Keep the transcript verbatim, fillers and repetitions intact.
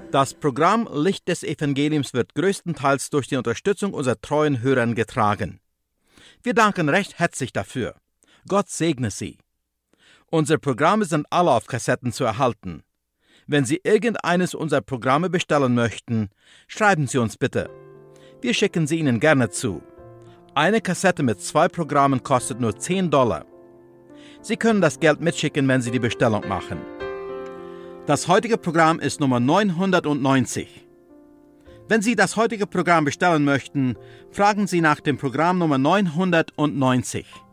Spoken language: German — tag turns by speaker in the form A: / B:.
A: Das Programm Licht des Evangeliums wird größtenteils durch die Unterstützung unserer treuen Hörer getragen. Wir danken recht herzlich dafür. Gott segne Sie. Unsere Programme sind alle auf Kassetten zu erhalten. Wenn Sie irgendeines unserer Programme bestellen möchten, schreiben Sie uns bitte. Wir schicken sie Ihnen gerne zu. Eine Kassette mit zwei Programmen kostet nur zehn Dollar. Sie können das Geld mitschicken, wenn Sie die Bestellung machen. Das heutige Programm ist Nummer neunhundertneunzig. Wenn Sie das heutige Programm bestellen möchten, fragen Sie nach dem Programm Nummer neunhundertneunzig.